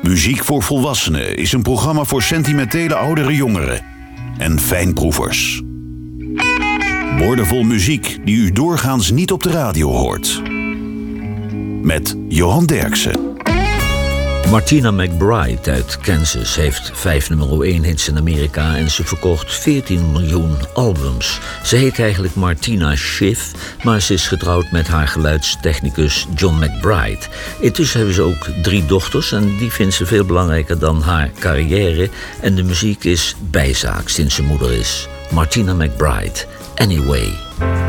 Muziek voor Volwassenen is een programma voor sentimentele oudere jongeren en fijnproevers. Woordenvol muziek die u doorgaans niet op de radio hoort. Met Johan Derksen. Martina McBride uit Kansas heeft 5 nummer 1 hits in Amerika en ze verkocht 14 miljoen albums. Ze heet eigenlijk Martina Schiff, maar ze is getrouwd met haar geluidstechnicus John McBride. Intussen hebben ze ook 3 dochters en die vindt ze veel belangrijker dan haar carrière. En de muziek is bijzaak sinds ze moeder is. Martina McBride, Anyway.